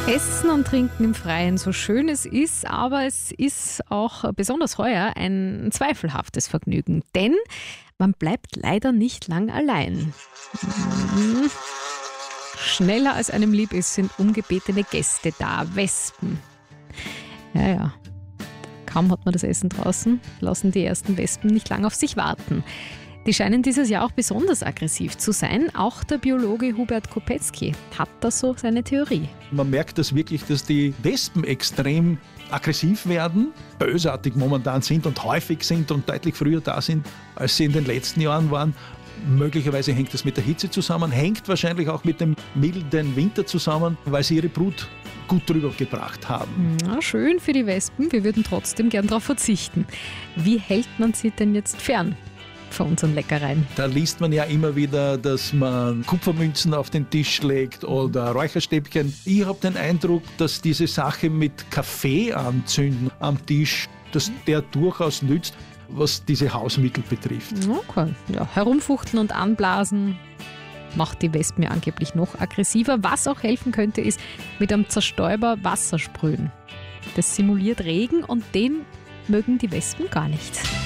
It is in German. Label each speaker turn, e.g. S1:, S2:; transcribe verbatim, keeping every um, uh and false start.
S1: Essen und Trinken im Freien, so schön es ist, aber es ist auch besonders heuer ein zweifelhaftes Vergnügen, denn man bleibt leider nicht lang allein. Hm. Schneller als einem lieb ist, sind ungebetene Gäste da, Wespen. Ja, ja. Kaum hat man das Essen draußen, lassen die ersten Wespen nicht lang auf sich warten. Die scheinen dieses Jahr auch besonders aggressiv zu sein. Auch der Biologe Hubert Kopetzky hat da so seine Theorie.
S2: Man merkt das wirklich, dass die Wespen extrem aggressiv werden, bösartig momentan sind und häufig sind und deutlich früher da sind, als sie in den letzten Jahren waren. Möglicherweise hängt das mit der Hitze zusammen, hängt wahrscheinlich auch mit dem milden Winter zusammen, weil sie ihre Brut gut drüber gebracht haben.
S1: Na, schön für die Wespen, wir würden trotzdem gern darauf verzichten. Wie hält man sie denn jetzt fern von unseren Leckereien?
S2: Da liest man ja immer wieder, dass man Kupfermünzen auf den Tisch legt oder Räucherstäbchen. Ich habe den Eindruck, dass diese Sache mit Kaffee anzünden am Tisch, dass der durchaus nützt, was diese Hausmittel betrifft.
S1: Okay. Ja, herumfuchteln und anblasen macht die Wespen ja angeblich noch aggressiver. Was auch helfen könnte, ist mit einem Zerstäuber Wasser sprühen. Das simuliert Regen und den mögen die Wespen gar nicht.